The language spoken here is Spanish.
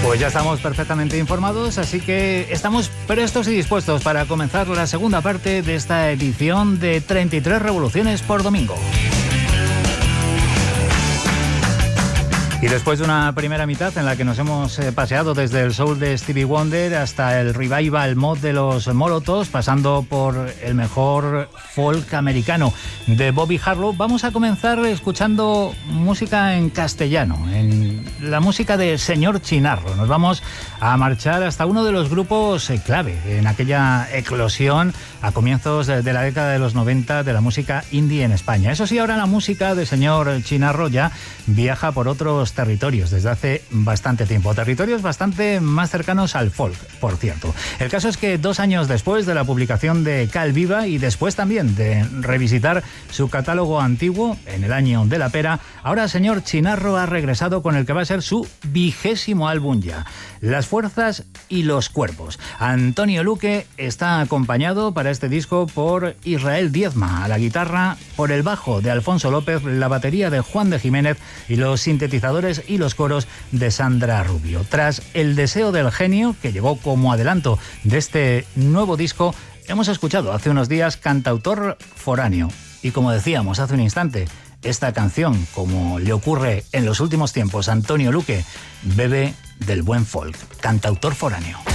Pues ya estamos perfectamente informados, así que estamos prestos y dispuestos para comenzar la segunda parte de esta edición de 33 revoluciones por domingo. Y después de una primera mitad en la que nos hemos paseado desde el soul de Stevie Wonder hasta el revival mod de los Molotovs, pasando por el mejor folk americano de Bobby Harlow, vamos a comenzar escuchando música en castellano, en la música de Señor Chinarro. Nos vamos a marchar hasta uno de los grupos clave en aquella eclosión a comienzos de la década de los 90 de la música indie en España. Eso sí, ahora la música de Señor Chinarro ya viaja por otros territorios desde hace bastante tiempo, territorios bastante más cercanos al folk, por cierto. El caso es que 2 años después de la publicación de Cal Viva y después también de revisitar su catálogo antiguo en el año de la pera, ahora Señor Chinarro ha regresado con el que va a ser su 20º álbum ya, Las Fuerzas y los Cuerpos. Antonio Luque está acompañado para este disco por Israel Diezma a la guitarra, por el bajo de Alfonso López, la batería de Juan de Jiménez y los sintetizadores y los coros de Sandra Rubio. Tras El Deseo del Genio, que llegó como adelanto de este nuevo disco, hemos escuchado hace unos días Cantautor Foráneo. Y como decíamos hace un instante, esta canción, como le ocurre en los últimos tiempos a Antonio Luque, bebe del buen folk. Cantautor Foráneo.